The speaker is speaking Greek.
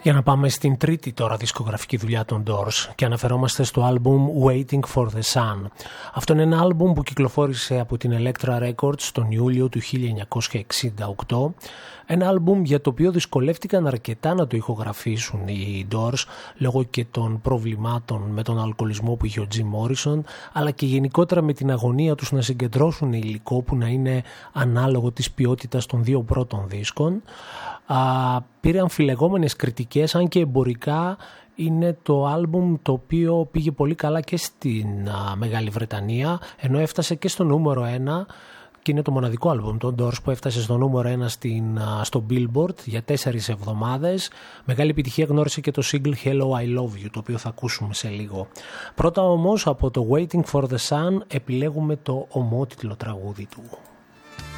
Για να πάμε στην τρίτη τώρα δισκογραφική δουλειά των Doors και αναφερόμαστε στο άλμπουμ Waiting for the Sun. Αυτό είναι ένα άλμπουμ που κυκλοφόρησε από την Elektra Records τον Ιούλιο του 1968. Ένα άλμπουμ για το οποίο δυσκολεύτηκαν αρκετά να το ηχογραφήσουν οι Doors λόγω και των προβλημάτων με τον αλκοολισμό που είχε ο Jim Morrison, αλλά και γενικότερα με την αγωνία τους να συγκεντρώσουν υλικό που να είναι ανάλογο της ποιότητας των δύο πρώτων δίσκων. Πήρε αμφιλεγόμενες κριτικές, αν και εμπορικά είναι το άλμπουμ το οποίο πήγε πολύ καλά και στην Μεγάλη Βρετανία, ενώ έφτασε και στο νούμερο 1 και είναι το μοναδικό άλμπουμ των Doors που έφτασε στο νούμερο 1 στο Billboard για 4 εβδομάδες. Μεγάλη επιτυχία γνώρισε και το single Hello I Love You, το οποίο θα ακούσουμε σε λίγο. Πρώτα όμως από το Waiting for the Sun επιλέγουμε το ομότιτλο τραγούδι του.